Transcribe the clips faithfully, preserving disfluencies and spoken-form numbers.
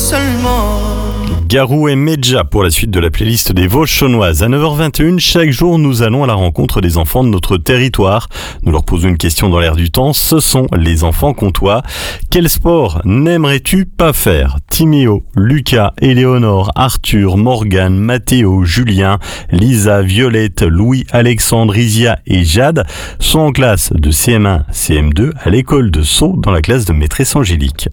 seulement. Garou et Medja pour la suite de la playlist des Vosges chaunoises. À neuf heures vingt et une, chaque jour, nous allons à la rencontre des enfants de notre territoire. Nous leur posons une question dans l'air du temps. Ce sont les enfants comtois. Quel sport n'aimerais-tu pas faire ? Timéo, Lucas, Éléonore, Arthur, Morgane, Mathéo, Julien, Lisa, Violette, Louis, Alexandre, Isia et Jade sont en classe de C M un, C M deux à l'école de Sceaux dans la classe de maîtresse Angélique.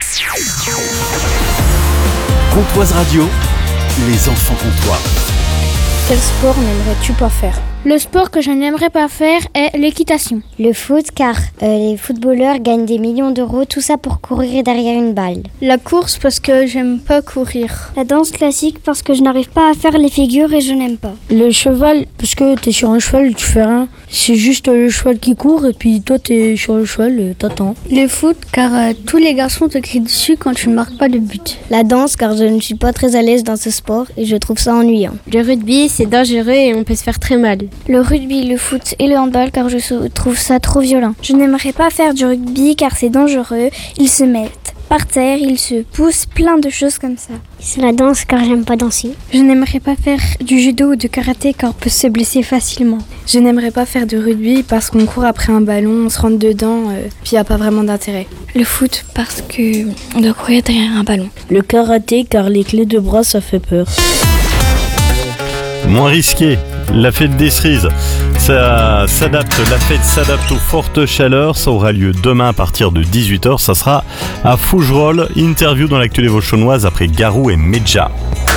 Comtoise Radio, les enfants comtois. Quel sport n'aimerais-tu pas faire ? Le sport que je n'aimerais pas faire est l'équitation. Le foot, car euh, les footballeurs gagnent des millions d'euros, tout ça pour courir derrière une balle. La course parce que j'aime pas courir. La danse classique parce que je n'arrive pas à faire les figures et je n'aime pas. Le cheval parce que t'es sur un cheval, tu fais rien. C'est juste le cheval qui court et puis toi t'es sur le cheval, t'attends. Le foot car euh, tous les garçons te crient dessus quand tu ne marques pas de but. La danse car je ne suis pas très à l'aise dans ce sport et je trouve ça ennuyant. Le rugby c'est dangereux et on peut se faire très mal. Le rugby, le foot et le handball car je trouve ça trop violent. Je n'aimerais pas faire du rugby car c'est dangereux. Ils se mettent par terre, ils se poussent, plein de choses comme ça. C'est la danse car j'aime pas danser. Je n'aimerais pas faire du judo ou du karaté car on peut se blesser facilement. Je n'aimerais pas faire du rugby parce qu'on court après un ballon, on se rentre dedans, euh, puis il n'y a pas vraiment d'intérêt. Le foot parce que on doit courir derrière un ballon. Le karaté car les clés de bras ça fait peur. Moins risqué, la fête des cerises. Ça s'adapte, la fête s'adapte aux fortes chaleurs. Ça aura lieu demain à partir de dix-huit heures. Ça sera à Fougerolles. Interview dans l'actu des Vosges chaunoises après Garou et Medja.